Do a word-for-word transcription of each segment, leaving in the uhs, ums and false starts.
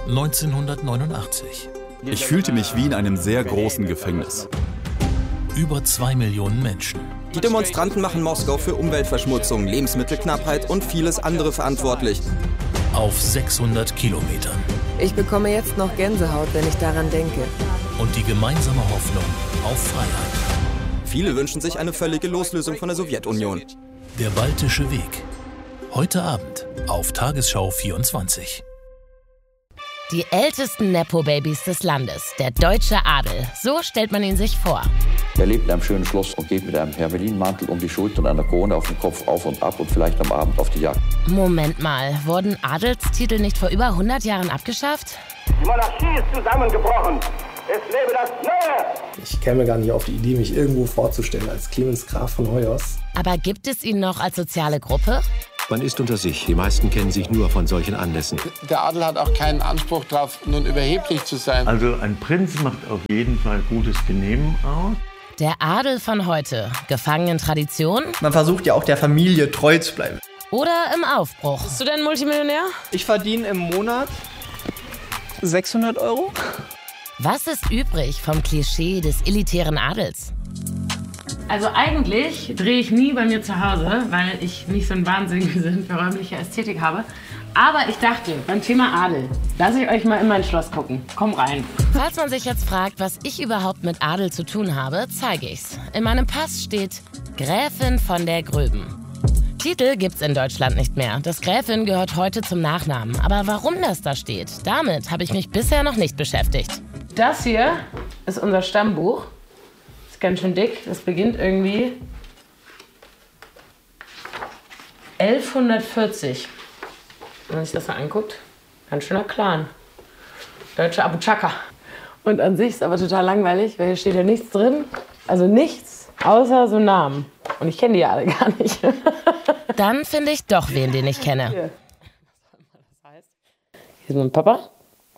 neunzehnhundertneunundachtzig. Ich fühlte mich wie in einem sehr großen Gefängnis. Über zwei Millionen Menschen. Die Demonstranten machen Moskau für Umweltverschmutzung, Lebensmittelknappheit und vieles andere verantwortlich. Auf sechshundert Kilometern. Ich bekomme jetzt noch Gänsehaut, wenn ich daran denke. Und die gemeinsame Hoffnung auf Freiheit. Viele wünschen sich eine völlige Loslösung von der Sowjetunion. Der Baltische Weg. Heute Abend auf Tagesschau vierundzwanzig. Die ältesten Nepo-Babys des Landes, der deutsche Adel. So stellt man ihn sich vor. Er lebt in einem schönen Schloss und geht mit einem Hermelinmantel um die Schulter und einer Krone auf dem Kopf auf und ab und vielleicht am Abend auf die Jagd. Moment mal, wurden Adelstitel nicht vor über hundert Jahren abgeschafft? Die Monarchie ist zusammengebrochen. Es lebe das Neue! Ich käme gar nicht auf die Idee, mich irgendwo vorzustellen als Clemens Graf von Hoyos. Aber gibt es ihn noch als soziale Gruppe? Man ist unter sich. Die meisten kennen sich nur von solchen Anlässen. Der Adel hat auch keinen Anspruch darauf, nun überheblich zu sein. Also ein Prinz macht auf jeden Fall gutes Benehmen aus. Der Adel von heute, gefangen in Tradition? Man versucht ja auch der Familie treu zu bleiben. Oder im Aufbruch? Bist du denn Multimillionär? Ich verdiene im Monat sechshundert Euro. Was ist übrig vom Klischee des elitären Adels? Also eigentlich drehe ich nie bei mir zu Hause, weil ich nicht so einen wahnsinnigen Sinn für räumliche Ästhetik habe. Aber ich dachte, beim Thema Adel, lasse ich euch mal in mein Schloss gucken. Komm rein. Falls man sich jetzt fragt, was ich überhaupt mit Adel zu tun habe, zeige ich's. In meinem Pass steht Gräfin von der Gröben. Titel gibt's in Deutschland nicht mehr. Das Gräfin gehört heute zum Nachnamen. Aber warum das da steht, damit habe ich mich bisher noch nicht beschäftigt. Das hier ist unser Stammbuch. Ist ganz schön dick. Das beginnt irgendwie elfhundertvierzig. Wenn man sich das mal anguckt, ganz schöner Clan. Deutsche Abu Chaka. Und an sich ist aber total langweilig, weil hier steht ja nichts drin. Also nichts, außer so Namen. Und ich kenne die ja alle gar nicht. Dann finde ich doch wen, den ich kenne. Hier. Hier ist mein Papa.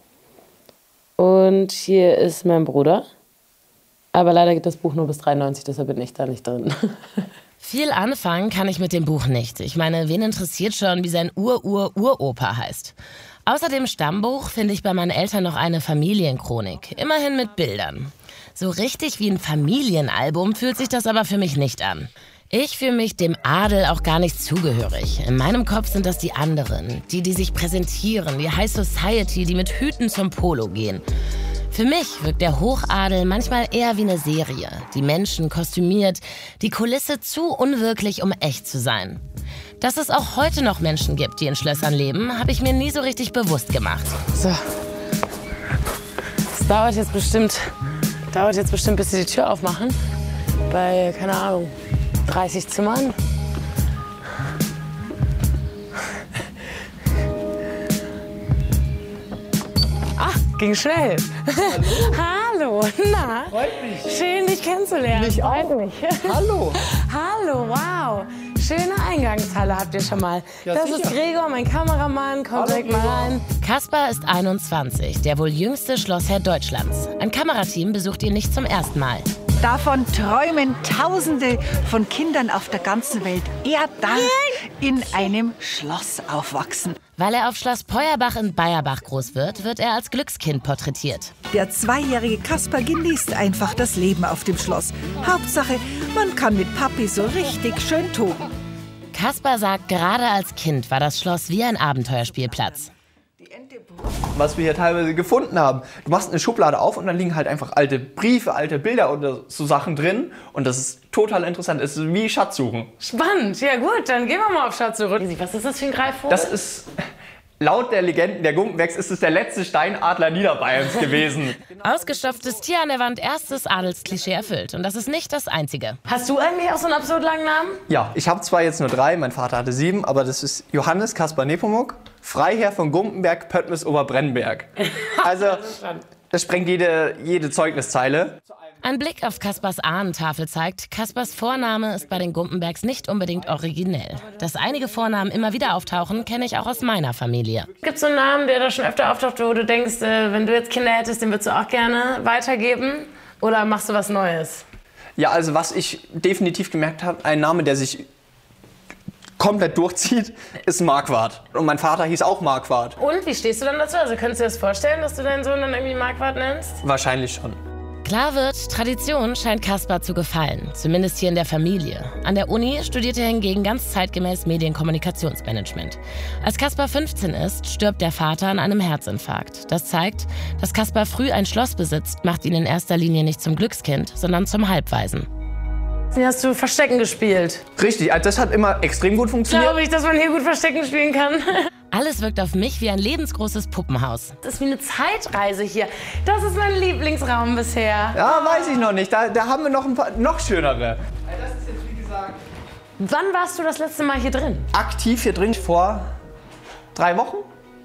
Und hier ist mein Bruder. Aber leider geht das Buch nur bis dreiundneunzig, deshalb bin ich da nicht drin. Viel anfangen kann ich mit dem Buch nicht. Ich meine, wen interessiert schon, wie sein Ur-Ur-Uropa heißt? Außer dem Stammbuch finde ich bei meinen Eltern noch eine Familienchronik. Immerhin mit Bildern. So richtig wie ein Familienalbum fühlt sich das aber für mich nicht an. Ich fühle mich dem Adel auch gar nicht zugehörig. In meinem Kopf sind das die anderen. Die, die sich präsentieren, die High Society, die mit Hüten zum Polo gehen. Für mich wirkt der Hochadel manchmal eher wie eine Serie. Die Menschen kostümiert, die Kulisse zu unwirklich, um echt zu sein. Dass es auch heute noch Menschen gibt, die in Schlössern leben, habe ich mir nie so richtig bewusst gemacht. So. Es dauert jetzt bestimmt, dauert jetzt bestimmt, bis sie die Tür aufmachen. Bei, keine Ahnung, dreißig Zimmern. Ging schnell. Hallo. Hallo, na? Freut mich. Schön, dich kennenzulernen. Mich auch. Freut mich. Hallo. Hallo, wow. Schöne Eingangshalle habt ihr schon mal. Ja, das sicher. ist Gregor, mein Kameramann. Kommt Hallo, direkt mal Gregor. rein. Kaspar ist einundzwanzig, der wohl jüngste Schlossherr Deutschlands. Ein Kamerateam besucht ihn nicht zum ersten Mal. Davon träumen Tausende von Kindern auf der ganzen Welt. Er darf in einem Schloss aufwachsen. Weil er auf Schloss Peuerbach in Bayerbach groß wird, wird er als Glückskind porträtiert. Der zweijährige Kaspar genießt einfach das Leben auf dem Schloss. Hauptsache, man kann mit Papi so richtig schön toben. Kaspar sagt, gerade als Kind war das Schloss wie ein Abenteuerspielplatz. Was wir hier teilweise gefunden haben. Du machst eine Schublade auf und dann liegen halt einfach alte Briefe, alte Bilder oder so Sachen drin. Und das ist total interessant. Es ist wie Schatzsuchen. Spannend. Ja gut, dann gehen wir mal auf Schatzsuche. Was ist das für ein Greifvogel? Das ist, laut der Legenden der Gumpenbergs, ist es der letzte Steinadler Niederbayerns gewesen. Ausgestopftes Tier an der Wand, erstes Adelsklischee erfüllt. Und das ist nicht das einzige. Hast du eigentlich auch so einen absurd langen Namen? Ja, ich habe zwar jetzt nur drei, mein Vater hatte sieben, aber das ist Johannes Kaspar Nepomuk, Freiherr von Gumpenberg, Pöttmes Oberbrennberg. Also, das sprengt jede, jede Zeugniszeile. Ein Blick auf Kaspars Ahnentafel zeigt, Kaspars Vorname ist bei den Gumpenbergs nicht unbedingt originell. Dass einige Vornamen immer wieder auftauchen, kenne ich auch aus meiner Familie. Gibt es so einen Namen, der da schon öfter auftaucht, wo du denkst, äh, wenn du jetzt Kinder hättest, den würdest du auch gerne weitergeben? Oder machst du was Neues? Ja, also was ich definitiv gemerkt habe, ein Name, der sich komplett durchzieht, ist Marquardt. Und mein Vater hieß auch Marquardt. Und wie stehst du dann dazu? Also könntest du dir das vorstellen, dass du deinen Sohn dann irgendwie Marquardt nennst? Wahrscheinlich schon. Klar wird, Tradition scheint Kaspar zu gefallen, zumindest hier in der Familie. An der Uni studiert er hingegen ganz zeitgemäß Medienkommunikationsmanagement. Als Kaspar fünfzehn ist, stirbt der Vater an einem Herzinfarkt. Das zeigt, dass Kaspar früh ein Schloss besitzt, macht ihn in erster Linie nicht zum Glückskind, sondern zum Halbwaisen. Wie hast du Verstecken gespielt? Richtig, also das hat immer extrem gut funktioniert. Glaube ich, dass man hier gut Verstecken spielen kann. Alles wirkt auf mich wie ein lebensgroßes Puppenhaus. Das ist wie eine Zeitreise hier. Das ist mein Lieblingsraum bisher. Ja, weiß ich noch nicht. Da, da haben wir noch ein paar noch schönere. Das ist jetzt wie gesagt. Wann warst du das letzte Mal hier drin? Aktiv hier drin vor drei Wochen.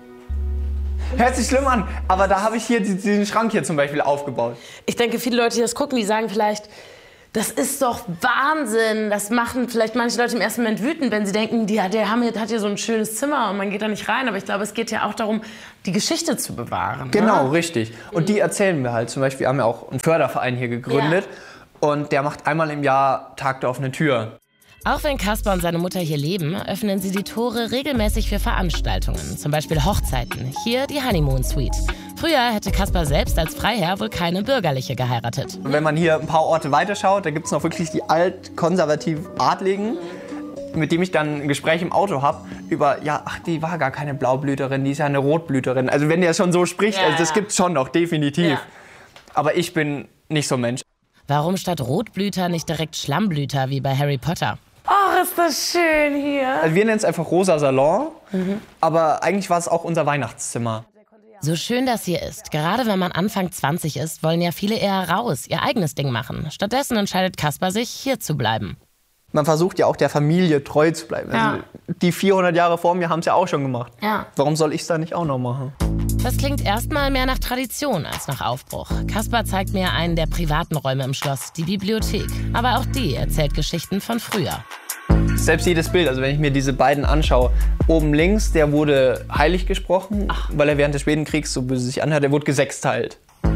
Hört sich schlimm an, aber da habe ich hier diesen Schrank hier zum Beispiel aufgebaut. Ich denke, viele Leute, die das gucken, die sagen vielleicht, das ist doch Wahnsinn. Das machen vielleicht manche Leute im ersten Moment wütend, wenn sie denken, die, der hat hier so ein schönes Zimmer und man geht da nicht rein. Aber ich glaube, es geht ja auch darum, die Geschichte zu bewahren. Genau, ne? Richtig. Und die erzählen wir halt. Zum Beispiel haben wir auch einen Förderverein hier gegründet. Ja. Und der macht einmal im Jahr Tag der offenen Tür. Auch wenn Kaspar und seine Mutter hier leben, öffnen sie die Tore regelmäßig für Veranstaltungen. Zum Beispiel Hochzeiten. Hier die Honeymoon Suite. Früher hätte Kaspar selbst als Freiherr wohl keine bürgerliche geheiratet. Und wenn man hier ein paar Orte weiterschaut, da gibt es noch wirklich die alt-konservativ Adligen, mit dem ich dann ein Gespräch im Auto habe über, ja, ach, die war gar keine Blaublüterin, die ist ja eine Rotblüterin. Also wenn der schon so spricht, ja, also das ja. gibt's schon noch, definitiv. Ja. Aber ich bin nicht so ein Mensch. Warum statt Rotblüter nicht direkt Schlammblüter wie bei Harry Potter? Oh, ist das schön hier. Also wir nennen es einfach Rosa Salon, mhm. aber eigentlich war es auch unser Weihnachtszimmer. So schön das hier ist, gerade wenn man Anfang zwanzig ist, wollen ja viele eher raus, ihr eigenes Ding machen. Stattdessen entscheidet Kaspar sich, hier zu bleiben. Man versucht ja auch der Familie treu zu bleiben. Ja. Also die vierhundert Jahre vor mir haben es ja auch schon gemacht. Ja. Warum soll ich es da nicht auch noch machen? Das klingt erstmal mehr nach Tradition als nach Aufbruch. Kaspar zeigt mir einen der privaten Räume im Schloss, die Bibliothek. Aber auch die erzählt Geschichten von früher. Selbst jedes Bild, also wenn ich mir diese beiden anschaue, oben links, der wurde heilig gesprochen, Ach. weil er während des Schwedenkriegs, so böse sich anhört, der wurde gesexteilt.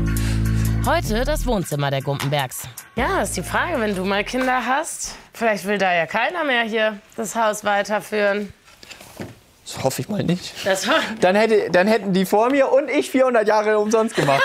Heute das Wohnzimmer der Gumpenbergs. Ja, ist die Frage, wenn du mal Kinder hast. Vielleicht will da ja keiner mehr hier das Haus weiterführen. Das hoffe ich mal nicht. Das dann, hätte, dann hätten die vor mir und ich vierhundert Jahre umsonst gemacht.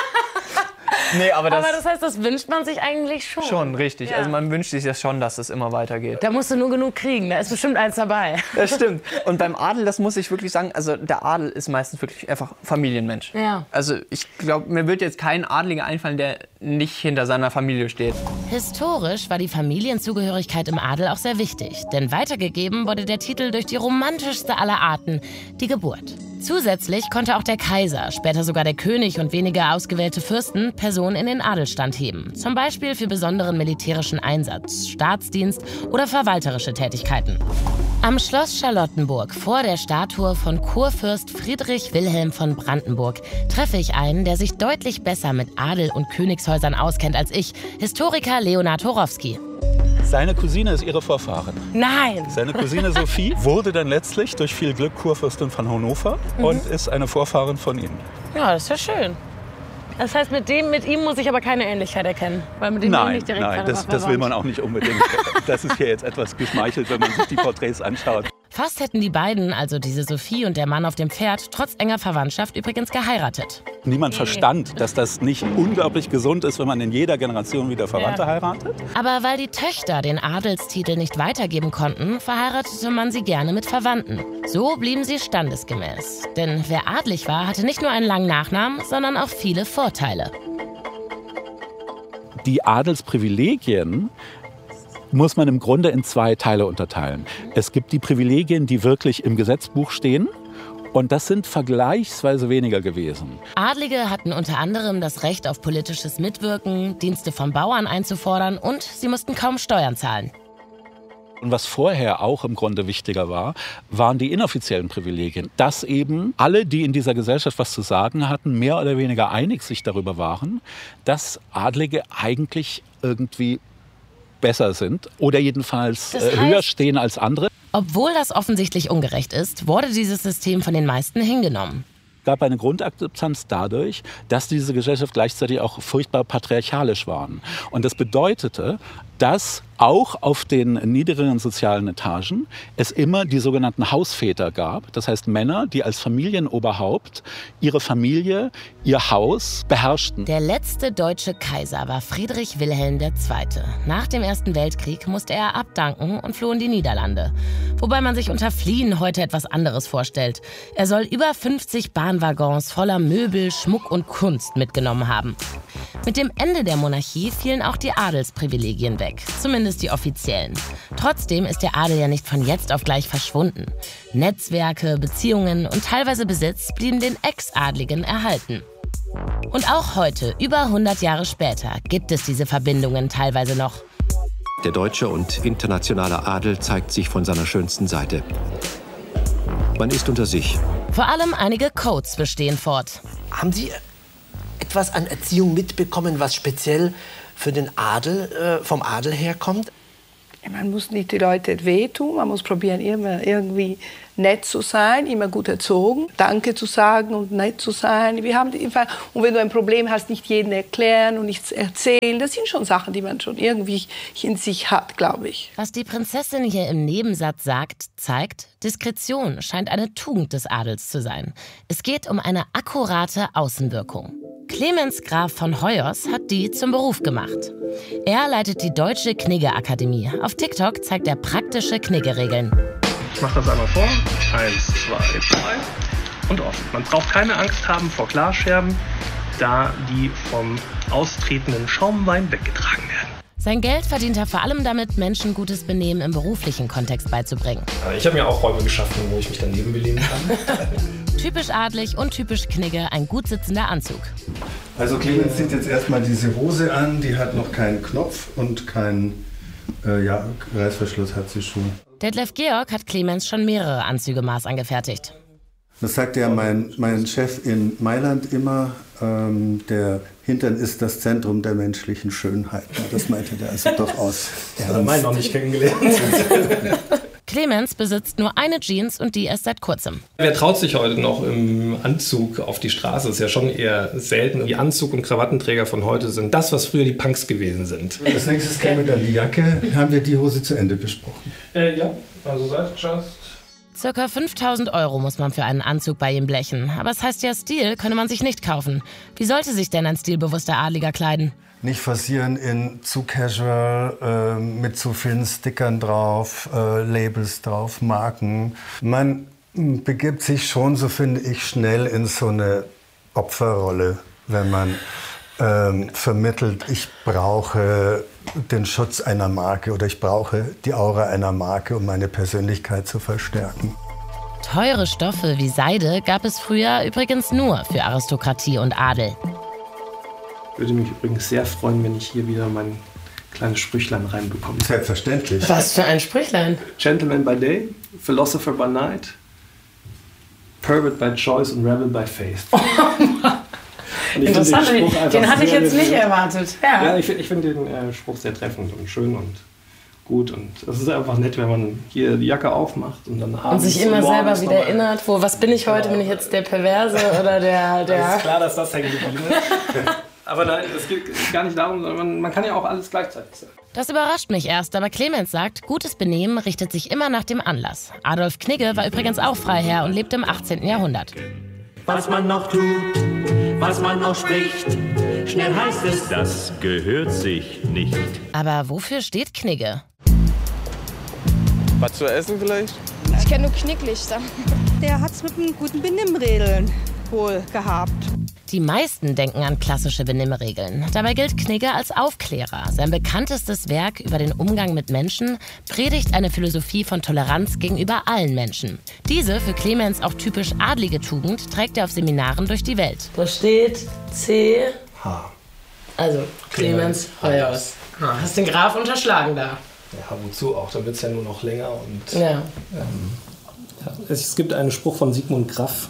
Nee, aber, das aber das heißt, das wünscht man sich eigentlich schon. Schon, richtig. Ja. Also man wünscht sich ja schon, dass es immer weitergeht. Da musst du nur genug kriegen, da ist bestimmt eins dabei. Das stimmt. Und beim Adel, das muss ich wirklich sagen, also der Adel ist meistens wirklich einfach Familienmensch. Ja. Also ich glaube, mir wird jetzt kein Adeliger einfallen, der nicht hinter seiner Familie steht. Historisch war die Familienzugehörigkeit im Adel auch sehr wichtig. Denn weitergegeben wurde der Titel durch die romantischste aller Arten, die Geburt. Zusätzlich konnte auch der Kaiser, später sogar der König und weniger ausgewählte Fürsten, Personen in den Adelstand heben. Zum Beispiel für besonderen militärischen Einsatz, Staatsdienst oder verwalterische Tätigkeiten. Am Schloss Charlottenburg, vor der Statue von Kurfürst Friedrich Wilhelm von Brandenburg, treffe ich einen, der sich deutlich besser mit Adel und Königshäusern auskennt als ich, Historiker Leonhard Horowski. Seine Cousine ist ihre Vorfahrin. Nein! Seine Cousine Sophie wurde dann letztlich durch viel Glück Kurfürstin von Hannover mhm. und ist eine Vorfahrin von ihm. Ja, das ist ja schön. Das heißt, mit, dem, mit ihm muss ich aber keine Ähnlichkeit erkennen? Weil mit dem nein, nicht direkt nein das, das will man auch nicht unbedingt. Das ist hier jetzt etwas geschmeichelt, wenn man sich die Porträts anschaut. Fast hätten die beiden, also diese Sophie und der Mann auf dem Pferd, trotz enger Verwandtschaft übrigens geheiratet. Niemand verstand, dass das nicht unglaublich gesund ist, wenn man in jeder Generation wieder Verwandte ja. heiratet. Aber weil die Töchter den Adelstitel nicht weitergeben konnten, verheiratete man sie gerne mit Verwandten. So blieben sie standesgemäß. Denn wer adlig war, hatte nicht nur einen langen Nachnamen, sondern auch viele Vorteile. Die Adelsprivilegien muss man im Grunde in zwei Teile unterteilen. Es gibt die Privilegien, die wirklich im Gesetzbuch stehen. Und das sind vergleichsweise weniger gewesen. Adlige hatten unter anderem das Recht auf politisches Mitwirken, Dienste vom Bauern einzufordern und sie mussten kaum Steuern zahlen. Und was vorher auch im Grunde wichtiger war, waren die inoffiziellen Privilegien. Dass eben alle, die in dieser Gesellschaft was zu sagen hatten, mehr oder weniger einig sich darüber waren, dass Adlige eigentlich irgendwie besser sind oder jedenfalls das heißt, höher stehen als andere. Obwohl das offensichtlich ungerecht ist, wurde dieses System von den meisten hingenommen. Es gab eine Grundakzeptanz dadurch, dass diese Gesellschaft gleichzeitig auch furchtbar patriarchalisch war. Und das bedeutete, dass auch auf den niedrigeren sozialen Etagen es immer die sogenannten Hausväter gab. Das heißt Männer, die als Familienoberhaupt ihre Familie, ihr Haus beherrschten. Der letzte deutsche Kaiser war Friedrich Wilhelm der Zweite. Nach dem Ersten Weltkrieg musste er abdanken und floh in die Niederlande. Wobei man sich unter Fliehen heute etwas anderes vorstellt. Er soll über fünfzig Bahnwaggons voller Möbel, Schmuck und Kunst mitgenommen haben. Mit dem Ende der Monarchie fielen auch die Adelsprivilegien weg, zumindest die offiziellen. Trotzdem ist der Adel ja nicht von jetzt auf gleich verschwunden. Netzwerke, Beziehungen und teilweise Besitz blieben den Ex-Adligen erhalten. Und auch heute, über hundert Jahre später, gibt es diese Verbindungen teilweise noch. Der deutsche und internationale Adel zeigt sich von seiner schönsten Seite. Man ist unter sich. Vor allem einige Codes bestehen fort. Haben Sie etwas an Erziehung mitbekommen, was speziell für den Adel, äh, vom Adel herkommt? Man muss nicht die Leute wehtun, man muss probieren, immer irgendwie nett zu sein, immer gut erzogen, Danke zu sagen und nett zu sein. Wir haben einfach, und wenn du ein Problem hast, nicht jedem erklären und nichts erzählen, das sind schon Sachen, die man schon irgendwie in sich hat, glaube ich. Was die Prinzessin hier im Nebensatz sagt, zeigt, Diskretion scheint eine Tugend des Adels zu sein. Es geht um eine akkurate Außenwirkung. Clemens Graf von Hoyos hat die zum Beruf gemacht. Er leitet die Deutsche Knigge-Akademie. Auf TikTok zeigt er praktische Knigge-Regeln. Ich mache das einmal vor. Eins, zwei, drei. Und offen. Man braucht keine Angst haben vor Glasscherben, da die vom austretenden Schaumwein weggetragen werden. Sein Geld verdient er vor allem damit, Menschen gutes Benehmen im beruflichen Kontext beizubringen. Ich habe mir auch Räume geschaffen, wo ich mich daneben beleben kann. Typisch adlig und typisch Knigge, ein gut sitzender Anzug. Also Clemens zieht jetzt erstmal diese Hose an, die hat noch keinen Knopf und keinen äh, ja, Reißverschluss hat sie schon. Detlef Georg hat Clemens schon mehrere Anzüge Maß angefertigt. Das sagt ja mein, mein Chef in Mailand immer, ähm, der Hintern ist das Zentrum der menschlichen Schönheit. Das meinte der also doch aus. Er hat meinen noch nicht kennengelernt. Clemens besitzt nur eine Jeans und die erst seit kurzem. Wer traut sich heute noch im Anzug auf die Straße? Das ist ja schon eher selten. Die Anzug- und Krawattenträger von heute sind das, was früher die Punks gewesen sind. Als nächstes käme dann die Jacke. Haben wir die Hose zu Ende besprochen? Äh, ja, also seit just... Circa fünftausend Euro muss man für einen Anzug bei ihm blechen. Aber es heißt ja, Stil könne man sich nicht kaufen. Wie sollte sich denn ein stilbewusster Adliger kleiden? Nicht forcieren in zu casual, äh, mit zu vielen Stickern drauf, äh, Labels drauf, Marken. Man begibt sich schon, so finde ich, schnell in so eine Opferrolle, wenn man ähm, vermittelt, ich brauche den Schutz einer Marke oder ich brauche die Aura einer Marke, um meine Persönlichkeit zu verstärken. Teure Stoffe wie Seide gab es früher übrigens nur für Aristokratie und Adel. Ich würde mich übrigens sehr freuen, wenn ich hier wieder mein kleines Sprüchlein reinbekomme. Selbstverständlich. Was für ein Sprüchlein? Gentleman by day, philosopher by night, pervert by choice und rebel by faith. Und ich Interessant, den, Spruch den hatte ich jetzt sehr, nicht erwartet. Ja, ja ich finde ich find den äh, Spruch sehr treffend und schön und gut. Und es ist einfach nett, wenn man hier die Jacke aufmacht und dann abends und sich immer selber wieder erinnert, wo, was bin ich heute? Bin ich jetzt der Perverse oder der... der Es ist klar, dass das hängen geblieben ist. Aber nein, es geht gar nicht darum, sondern man, man kann ja auch alles gleichzeitig sein. Das überrascht mich erst, aber Clemens sagt, gutes Benehmen richtet sich immer nach dem Anlass. Adolf Knigge war übrigens auch Freiherr und lebte im achtzehnten Jahrhundert. Was man noch tut, was man noch spricht, schnell heißt es, das gehört sich nicht. Aber wofür steht Knigge? Was zu essen vielleicht? Ich kenne nur Knicklichter. Der hat's mit einem guten Benimmregeln wohl gehabt. Die meisten denken an klassische Benimmregeln. Dabei gilt Knigge als Aufklärer. Sein bekanntestes Werk über den Umgang mit Menschen predigt eine Philosophie von Toleranz gegenüber allen Menschen. Diese, für Clemens auch typisch adlige Tugend, trägt er auf Seminaren durch die Welt. Da steht C. H. Also Clemens Hoyos. Ah, hast den Graf unterschlagen da. Ja, wozu auch? Da wird es ja nur noch länger. Und, ja. Ähm, ja. Es gibt einen Spruch von Sigmund Graff.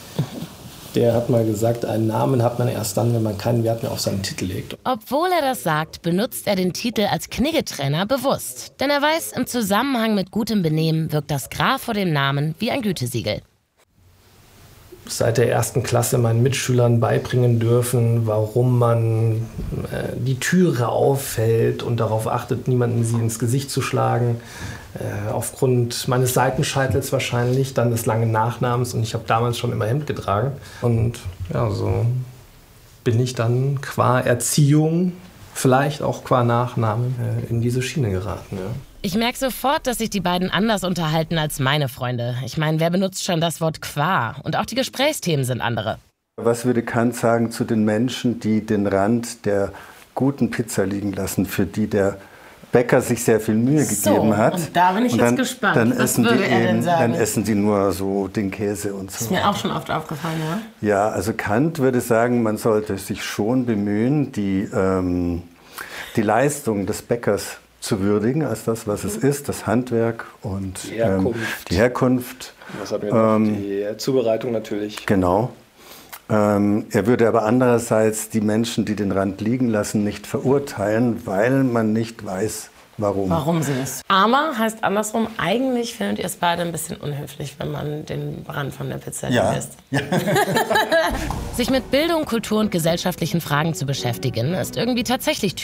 Der hat mal gesagt, einen Namen hat man erst dann, wenn man keinen Wert mehr auf seinen Titel legt. Obwohl er das sagt, benutzt er den Titel als Kniggetrainer bewusst. Denn er weiß, im Zusammenhang mit gutem Benehmen wirkt das Graf vor dem Namen wie ein Gütesiegel. seit der ersten Klasse meinen Mitschülern beibringen dürfen, warum man äh, die Türe aufhält und darauf achtet, niemanden sie ins Gesicht zu schlagen. Äh, aufgrund meines Seitenscheitels wahrscheinlich, dann des langen Nachnamens. Und ich habe damals schon immer Hemd getragen. Und ja, so bin ich dann qua Erziehung, vielleicht auch qua Nachname, äh, in diese Schiene geraten. Ja. Ich merke sofort, dass sich die beiden anders unterhalten als meine Freunde. Ich meine, wer benutzt schon das Wort qua? Und auch die Gesprächsthemen sind andere. Was würde Kant sagen zu den Menschen, die den Rand der guten Pizza liegen lassen, für die der Bäcker sich sehr viel Mühe So, gegeben hat? und da bin ich Und dann, jetzt gespannt. Dann Was essen würde die er denn eben, sagen? Dann essen die nur so den Käse und so. Ist mir auch schon oft aufgefallen, ja. Ja, also Kant würde sagen, man sollte sich schon bemühen, die, ähm, die Leistung des Bäckers zu würdigen als das, was es ist, das Handwerk und Die Herkunft. Ähm, die Herkunft. Was hatten wir noch? Ähm, Die Zubereitung natürlich. Genau. Ähm, er würde aber andererseits die Menschen, die den Rand liegen lassen, nicht verurteilen, weil man nicht weiß, warum. Warum sie es. Aber heißt andersrum, eigentlich findet ihr es beide ein bisschen unhöflich, wenn man den Rand von der Pizza Ja. isst. Sich mit Bildung, Kultur und gesellschaftlichen Fragen zu beschäftigen, ist irgendwie tatsächlich